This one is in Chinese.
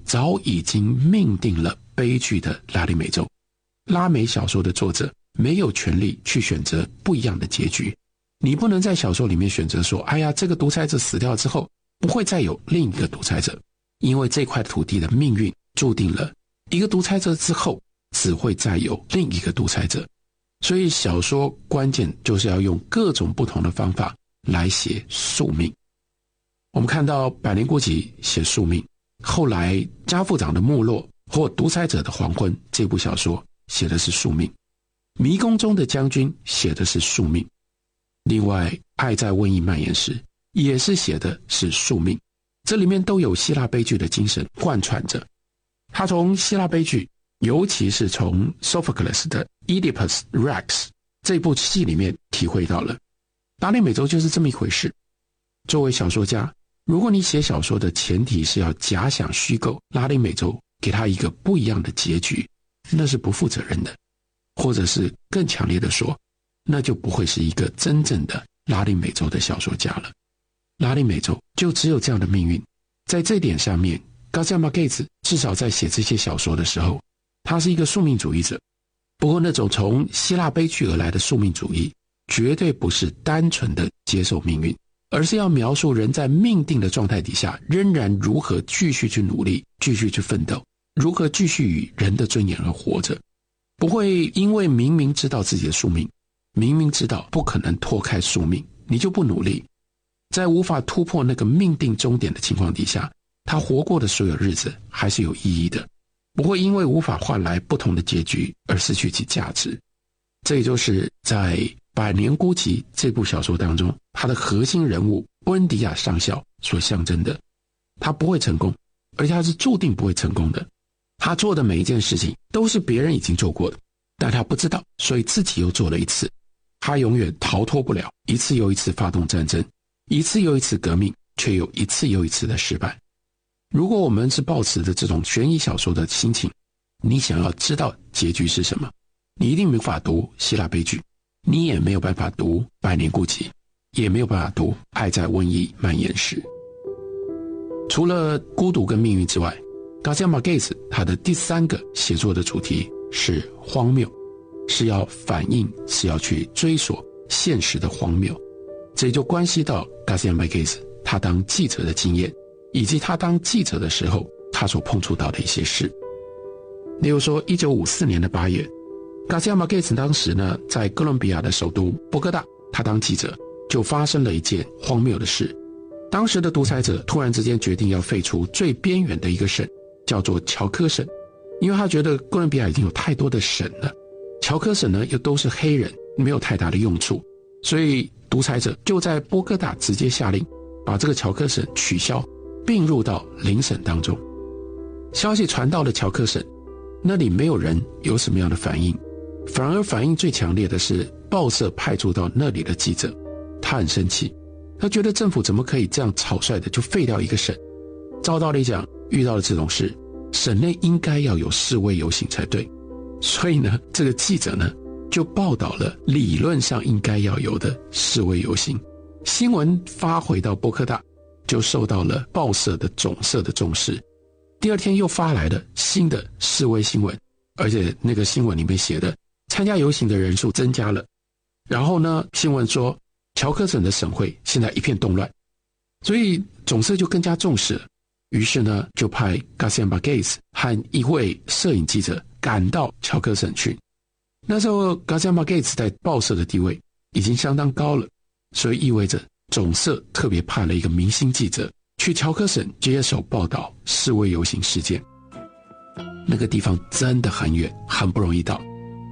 早已经命定了悲剧的拉丁美洲。拉美小说的作者没有权利去选择不一样的结局。你不能在小说里面选择说，哎呀，这个独裁者死掉之后不会再有另一个独裁者，因为这块土地的命运注定了一个独裁者之后只会再有另一个独裁者。所以小说关键就是要用各种不同的方法来写宿命。我们看到百年孤寂写宿命，后来家父长的没落或独裁者的黄昏这部小说写的是宿命，迷宫中的将军写的是宿命，另外爱在瘟疫蔓延时也是写的是宿命。这里面都有希腊悲剧的精神贯穿着。他从希腊悲剧，尤其是从 Sophocles 的 Oedipus Rex 这部戏里面体会到了拉丁美洲就是这么一回事。作为小说家，如果你写小说的前提是要假想虚构拉丁美洲，给他一个不一样的结局，那是不负责任的，或者是更强烈的说，那就不会是一个真正的拉丁美洲的小说家了。拉丁美洲就只有这样的命运。在这点上面，加西亚马盖茨至少在写这些小说的时候，他是一个宿命主义者。不过那种从希腊悲剧而来的宿命主义绝对不是单纯的接受命运，而是要描述人在命定的状态底下仍然如何继续去努力，继续去奋斗，如何继续与人的尊严而活着。不会因为明明知道自己的宿命，明明知道不可能脱开宿命，你就不努力。在无法突破那个命定终点的情况底下，他活过的所有日子还是有意义的，不会因为无法换来不同的结局而失去其价值。这也就是在《百年孤寂》这部小说当中，他的核心人物布恩迪亚上校所象征的。他不会成功，而且他是注定不会成功的。他做的每一件事情都是别人已经做过的，但他不知道，所以自己又做了一次。他永远逃脱不了一次又一次发动战争，一次又一次革命，却有一次又一次的失败。如果我们是抱持着这种悬疑小说的心情，你想要知道结局是什么，你一定没法读希腊悲剧，你也没有办法读百年孤寂，也没有办法读爱在瘟疫蔓延时。除了孤独跟命运之外，加西亚马盖茨他的第三个写作的主题是荒谬，是要反映，是要去追索现实的荒谬。这也就关系到加西亚马盖茨他当记者的经验，以及他当记者的时候他所碰触到的一些事。例如说1954年的8月，加西亚马盖茨当时呢在哥伦比亚的首都波哥大，他当记者，就发生了一件荒谬的事。当时的独裁者突然之间决定要废除最边缘的一个省，叫做乔科省。因为他觉得哥伦比亚已经有太多的省了，乔科省呢又都是黑人，没有太大的用处，所以独裁者就在波哥大直接下令把这个乔科省取消，并入到邻省当中。消息传到了乔科省，那里没有人有什么样的反应，反而反应最强烈的是报社派驻到那里的记者。他很生气，他觉得政府怎么可以这样草率的就废掉一个省。照道理讲，遇到了这种事，省内应该要有示威游行才对。所以呢，这个记者呢就报道了理论上应该要有的示威游行。新闻发回到波哥大，就受到了报社的总社的重视。第二天又发来了新的示威新闻，而且那个新闻里面写的参加游行的人数增加了。然后呢，新闻说乔科省的省会现在一片动乱，所以总社就更加重视了。于是呢，就派 Garcia Marquez 和一位摄影记者赶到乔科省去。那时候 Garcia Marquez 在报社的地位已经相当高了，所以意味着总社特别派了一个明星记者去乔科省接手报道示威游行事件。那个地方真的很远，很不容易到。